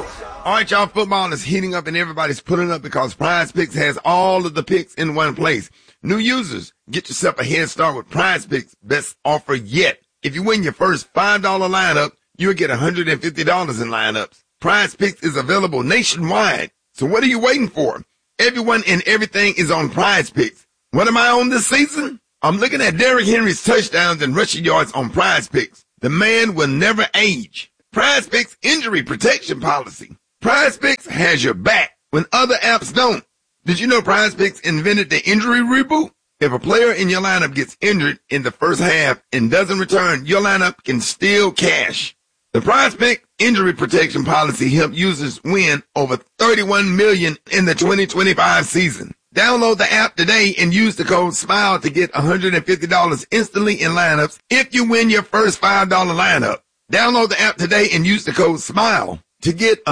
All right, y'all, football is heating up and everybody's pulling up because Prize Picks has all of the picks in one place. New users, get yourself a head start with Prize Picks' best offer yet. If you win your first $5 lineup, you'll get $150 in lineups. Prize Picks is available nationwide. So what are you waiting for? Everyone and everything is on Prize Picks. What am I on this season? I'm looking at Derrick Henry's touchdowns and rushing yards on Prize Picks. The man will never age. Prize Picks injury protection policy. Prize Picks has your back when other apps don't. Did you know Prize Picks invented the injury reboot? If a player in your lineup gets injured in the first half and doesn't return, your lineup can still cash. The Prize Pick injury protection policy helped users win over $31 million in the 2025 season. Download the app today and use the code SMILE to get $150 instantly in lineups if you win your first $5 lineup. Download the app today and use the code SMILE to get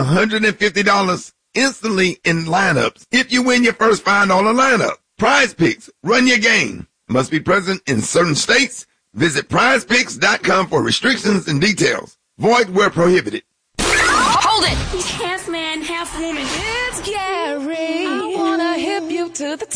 $150 instantly in lineups if you win your first $5 lineup. Prize Picks, run your game. Must be present in certain states. Visit prizepicks.com for restrictions and details. Void where prohibited. Hold it! He's half man, half woman. It's Gary. I wanna hip you to the T.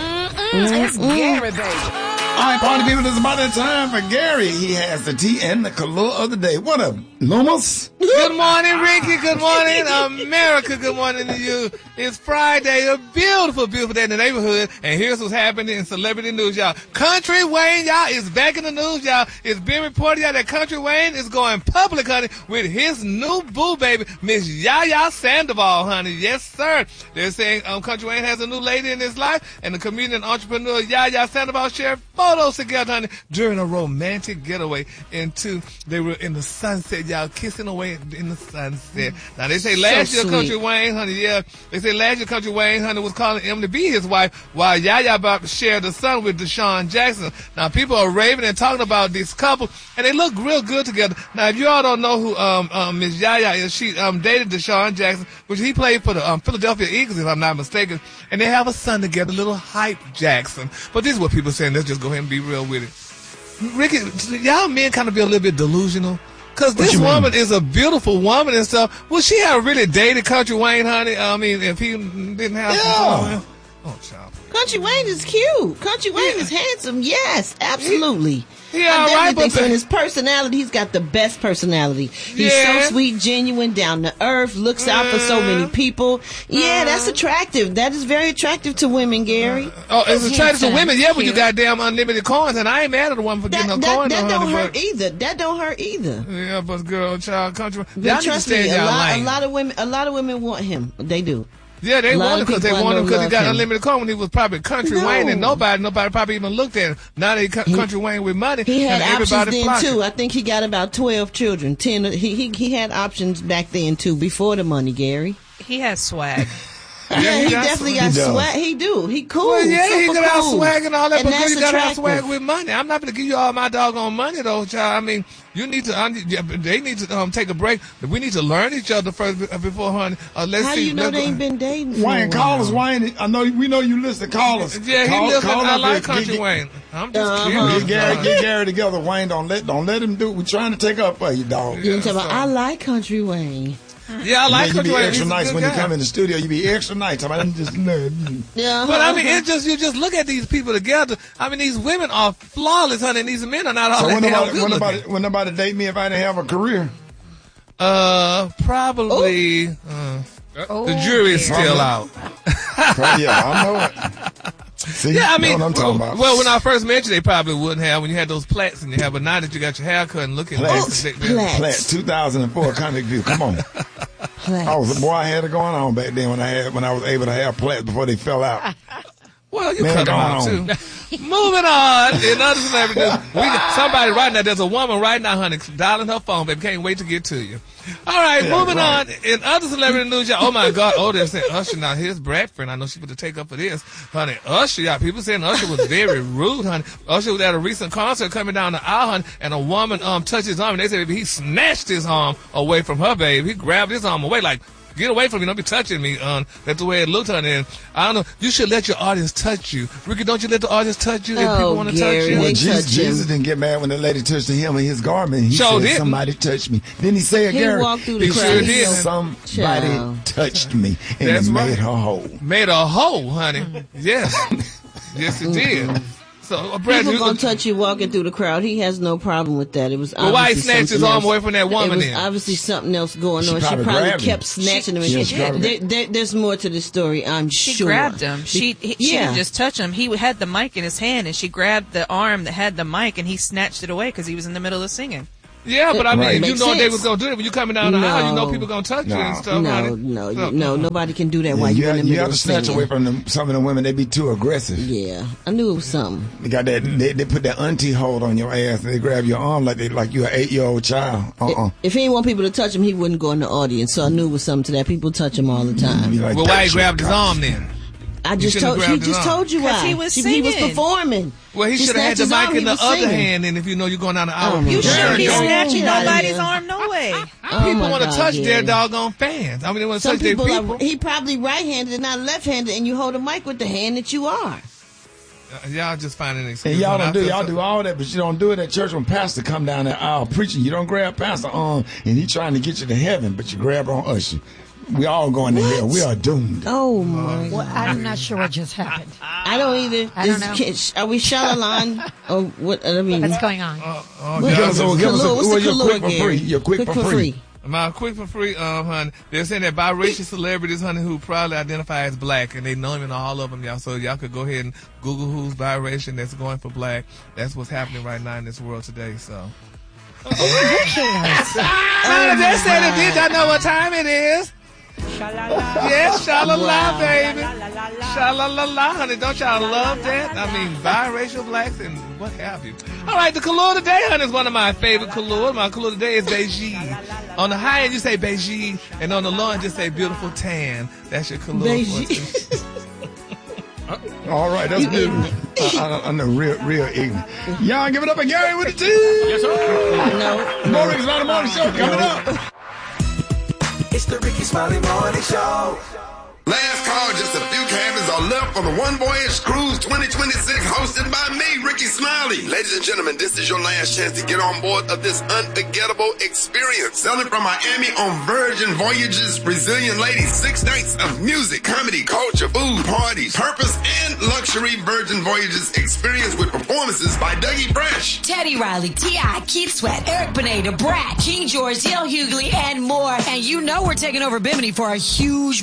It's Gary, baby. All right, party people, it's about that time for Gary. He has the tea and the color of the day. What up, Lumos? Good morning, Ricky. Good morning, America. Good morning to you. It's Friday, a beautiful, beautiful day in the neighborhood. And here's what's happening in celebrity news, y'all. Country Wayne, y'all, is back in the news, y'all. It's been reported, y'all, that Country Wayne is going public, honey, with his new boo baby, Miss Yaya Sandoval, honey. Yes, sir. They're saying Country Wayne has a new lady in his life, and the comedian and entrepreneur Yaya Sandoval shared photos together, honey, during a romantic getaway they were in the sunset, y'all, kissing away in the sunset. Now, they say last year, Country Wayne, honey, they say last year, Country Wayne, honey, was calling him to be his wife, while Yaya about to share the son with Deshaun Jackson. Now, people are raving and talking about this couple, and they look real good together. Now, if you all don't know who Miss Yaya is, she dated Deshaun Jackson, which he played for the Philadelphia Eagles, if I'm not mistaken, and they have a son together, little Hype Jackson. But this is what people are saying. Let's just go ahead and be real with it. Ricky, y'all men kind of be a little bit delusional. Because this woman is a beautiful woman and stuff. Would she have really dated Country Wayne, honey? I mean, if he didn't have some... Oh, child. Country Wayne is cute. Country Wayne is handsome. Yes, absolutely. Yeah, right. But his personality, he's got the best personality. He's so sweet, genuine, down to earth, looks out for so many people. Yeah, that's attractive. That is very attractive to women, Gary. It's attractive to women, yeah, but you got damn unlimited coins, and I ain't mad at the woman for getting her coins. That don't hurt either. That don't hurt either. Yeah, but girl, child, Country. But trust me, a lot of women want him. They do. Yeah, they want him because he got unlimited coin when he was probably Country Wayne, and nobody probably even looked at him. Now they Country Wayne with money. He had options then flocking. too. I think he got about 12 children. 10. He had options back then too, before the money, Gary. He has swag. Yeah, he definitely got swag. He do. He cool. Well, yeah, he got cool. swag and all that, and but you got to have attractive. swag with money. I'm not going to give you all my doggone money, though, child. I mean, you need to. They need to take a break. We need to learn each other first before, honey. Let's How see. you know they ain't been dating? Wayne, call us, Wayne. We know you listen. Call us. Yeah, he listen. I like Country Wayne. I'm just kidding. Get Gary together, Wayne. Don't let him do it. We're trying to take up for you, dog. You talking about, I like Country Wayne. Yeah, I like Country Wayne. You be extra nice when you come in the studio. You be extra nice. I'm just Yeah, but I mean, you just look at these people together. I mean, these women are flawless, honey, and these men are not all that when nobody date me if I didn't have a career? Probably. The jury is still out. Yeah, I know it. See, yeah, I mean, what I'm talking about. Well, when I first met you, they probably wouldn't have when you had those plaits in your hair. But now that you got your hair cut and looking Plaits, 2004 Comic View. Come on. I had it going on back then when I was able to have plaits before they fell out. Well, you cut them out too. Moving on. In other celebrities, somebody right now, there's a woman right now, honey, dialing her phone, baby. Can't wait to get to you. All right, moving on. In other celebrity news, y'all, oh my God, they're saying Usher. Now, here's Bradford. I know she's going to take up for this. Honey, Usher, y'all, people saying Usher was very rude, honey. Usher was at a recent concert coming down the aisle, honey, and a woman touched his arm, and they said he snatched his arm away from her, baby. He grabbed his arm away like, Get away from me. Don't be touching me. That's the way it looked, honey. And I don't know. You should let your audience touch you. Ricky, don't you let the audience touch you if people want to touch you? Well, Jesus didn't get mad when the lady touched him in his garment. He said, somebody touched me. Didn't he say it, Gary? He walked through the crowd. Sure did. Somebody touched me, and it made her whole. Made her whole, honey. Yes. Yes, it did. So, Brad, people gonna touch you walking through the crowd. He has no problem with that. It was well, why he snatched his arm away from that woman? It was obviously something else going on. She probably kept snatching him. There's more to the story, I'm sure. She grabbed him. She didn't just touch him. He had the mic in his hand, and she grabbed the arm that had the mic, and he snatched it away because he was in the middle of singing. Yeah, but I mean, you know they was gonna do it when you coming down the aisle. You know people gonna touch you and stuff. No, nobody can do that while you're in the middle. You have to snatch away from some of the women. They be too aggressive. Yeah, I knew it was something. They got that. They put that auntie hold on your ass and they grab your arm like you're an 8-year-old child. If he didn't want people to touch him, he wouldn't go in the audience. So I knew it was something to that. People touch him all the time. Like, well, why he grabbed his arm then? He just told you why. He was singing. He was performing. Well, he should have had the mic in the other hand, and if you know you're going down the aisle. You shouldn't be snatching nobody's arm, no way. People want to touch their doggone fans. I mean, they want to touch their people. He probably right-handed and not left-handed, and you hold a mic with the hand that you are. Y'all just finding excuses. And y'all do all that, but you don't do it at church when pastor come down that aisle preaching. You don't grab pastor arm, and he trying to get you to heaven, but you grab on usher. We all going to hell. We are doomed. Oh my! Well, I'm not sure what just happened. I don't either. I don't know. Are we Shalalan? Or what? I mean, what's going on? Give us your quick for free. My quick for free, honey. They're saying that biracial celebrities, honey, who probably identify as black, and they know him in all of them, y'all. So y'all could go ahead and Google who's biracial and that's going for black. That's what's happening right now in this world today. So. Ridiculous. They said it did. I know what time it is. Yes, sha-la-la, baby. Sha-la-la-la, honey. Don't y'all love that? I mean, biracial blacks and what have you. All right, the color today, honey, is one of my favorite colors. My color today is beige. On the high end, you say beige, and on the low end, just say beautiful tan. That's your color. Beige. All right, that's good. I'm the real ignorant. Y'all give it up for Gary with the T. Yes, sir. No. More Ricky Smiley Morning Show coming up. It's the Ricky Smiley Morning Show. Last call, just a few cabins are left for the One Voyage Cruise 2026, hosted by me, Ricky Smiley. Ladies and gentlemen, this is your last chance to get on board of this unforgettable experience. Sailing from Miami on Virgin Voyages, Resilient Ladies, 6 nights of music, comedy, culture, food, parties, purpose, and luxury Virgin Voyages experience with performances by Dougie Fresh, Teddy Riley, T.I., Keith Sweat, Eric Benet, Brat, King George, Dale Hughley, and more. And you know we're taking over Bimini for a huge